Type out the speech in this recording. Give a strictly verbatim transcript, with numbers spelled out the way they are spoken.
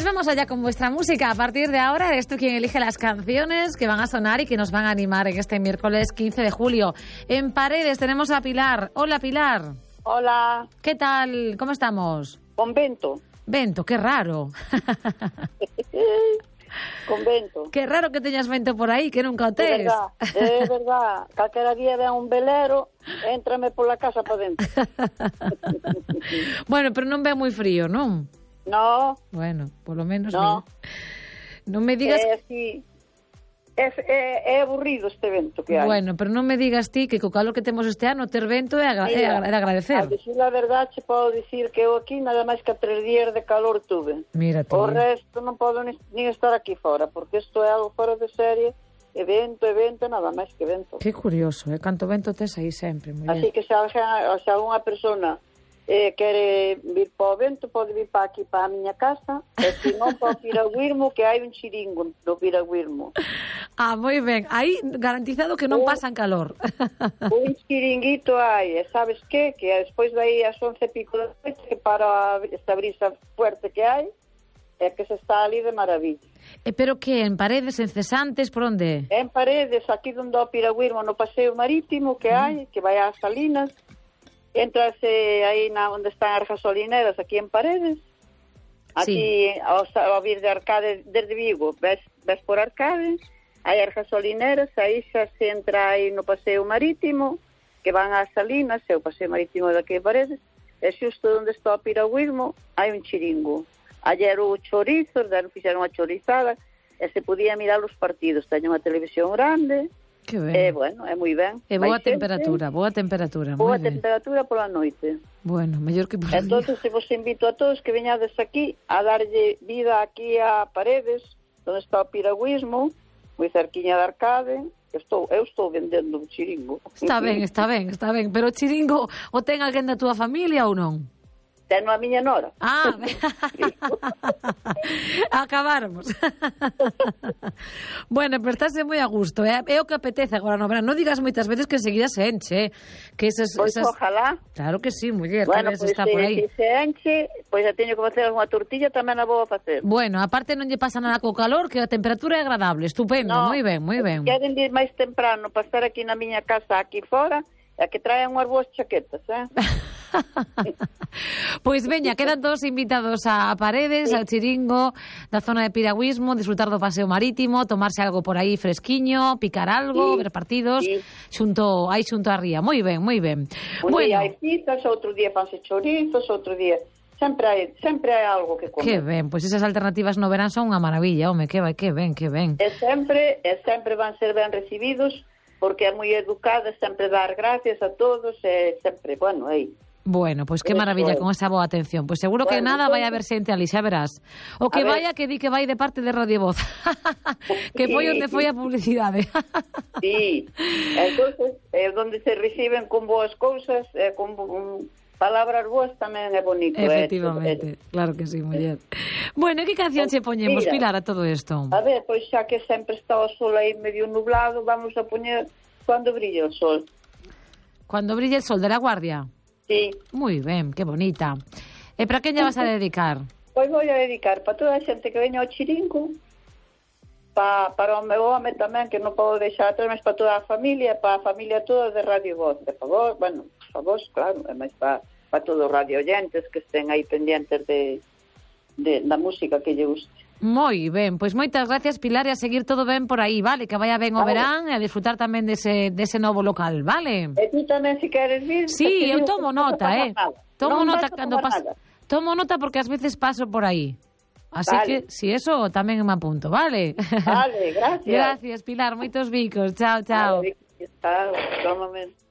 vamos allá con vuestra música. A partir de ahora eres tú quien elige las canciones que van a sonar y que nos van a animar en este miércoles quince de julio. En Paredes tenemos a Pilar. Hola, Pilar. Hola. ¿Qué tal? ¿Cómo estamos? Convento. Vento, qué raro. Convento. Qué raro que teñas vento por aí, que nunca o tes. É verdad, é verdad. Calquera día ven un velero, éntrame pola casa para dentro. Bueno, pero non ve moi frío, non? No. Bueno, polo menos no. Non me digas... É así... É, é, é aburrido este vento que hai. Bueno, pero non me digas ti que co calor que temos este ano ter vento é, agra é, agra é agradecer. A decir a verdade, che podo dicir que eu aquí nada máis que tres días de calor tuve. Mira ti. O resto non podo ni, ni estar aquí fora, porque isto é algo fora de serie, e vento, e vento, nada máis que vento. Que curioso, eh? Canto vento tes aí sempre, moi Así bien. que se alguna persona eh, quere vir para o vento, pode vir para aquí, para a miña casa, e se non pode ir a Guirmo, que hai un chiringo do vir a Guirmo. Ah, moi ben. Aí garantizado que non pasan calor. Un chiringuito hai, e sabes que? Que despois dai as once e pico da noite, que para esta brisa fuerte que hai, é que se está ali de maravilla. E pero que, en Paredes, en Cesantes, por onde? En Paredes, aquí donde o Piraguirmo, no paseo marítimo que hai, que vai ás Salinas, entrase aí na onde están as gasolineras, aquí en Paredes, aquí sí. ao, ao vir de Arcade, desde Vigo, ves, ves por Arcade, hai as gasolineras, aí xa se entra aí no paseo marítimo, que van ás Salinas, é o paseo marítimo daqui de Paredes, e xusto onde está o Piraguirmo, hai un chiringo. Ayer o chorizos, deron fixeron a chorizada, e se podía mirar os partidos, teño unha televisión grande. Que ben. É, bueno, é moi ben. E boa temperatura, boa temperatura. Boa temperatura pola noite. Bueno, mellor que por entón, se vos invito a todos que veñades aquí a darlle vida aquí a Paredes, onde está o Piragüismo, moi cerquiña de Arcade. Estou, eu estou vendendo un chiringo. Está ben, está ben, está ben. Pero o chiringo o ten alguén da túa familia ou non? Teno a miña nora. Ah, acabáramos. Bueno, pero estáse moi a gusto, eh? É o que apetece agora no verano. Non digas moitas veces que enseguida se enche, que esas, pois esas... ojalá. Claro que sí, muller, bueno, que pois está se, por aí. Se se enche, pois já teño que facer unha tortilla, tamén a vou a facer. Bueno, aparte non lle pasa nada co calor, que a temperatura é agradable, estupendo, no, moi ben, moi ben. Queren vir máis temprano para estar aquí na miña casa, aquí fora, e que traen unhas boas chaquetas, eh? Pois veña, quedan todos invitados a Paredes, sí. Ao chiringo da zona de Piragüismo, disfrutar do paseo marítimo, tomarse algo por aí fresquiño, picar algo, sí. Ver partidos, sí. Xunto aí xunto a ría. Moi ben, moi ben. Un bueno. día hai pizzas, outro día fanse chorizos, outro día sempre hai sempre hai algo que comer. Que ben, pois esas alternativas no verán son unha maravilla, home, que vai, que ben, que ben. E sempre, e sempre van ser ben recibidos, porque é moi educada, sempre dar gracias a todos, e sempre, bueno, aí. Bueno, pois pues que maravilla con esa boa atención. Pois pues seguro que bueno, nada entonces... vai haber xente ali, xa verás. O que vaya que di que vai de parte de Radio Voz. Que foi onde foi a publicidade. Sí. Entonces, é onde se reciben con boas cousas, e con un... palabras boas tamén é bonito. Efectivamente, eh, claro que sí, muller. Bueno, que canción se poñemos, mira, Pilar, a todo isto? A ver, pois xa que sempre está o sol aí medio nublado, vamos a poñer Cuando brilla o sol. Cuando brilla el sol, de La Guardia? Sí. Moi ben, que bonita. E para quen lle vas a dedicar? Pois vou a dedicar para toda a xente que veña ao chiringo, pa, para o meu home tamén, que non podo deixar atrás, mas para toda a familia, para a familia toda de Radio Voz. De favor, bueno, por favor, claro, e máis para, para todos os radio oyentes que estén aí pendientes de, de, da música que lle guste. Moi ben, pois moitas gracias, Pilar, e a seguir todo ben por aí, vale? Que vaya ben o vale. Verán e a disfrutar tamén dese, dese novo local, vale? E ti tamén, se queres vir... Sí, eu tomo nota, eh? Tomo non nota cando paso... Tomo nota porque ás veces paso por aí. Así vale. Que, si eso, tamén me apunto, vale? Vale, gracias. Gracias, Pilar, moitos bicos. Chao, chao. Vale, chao, chao, momento.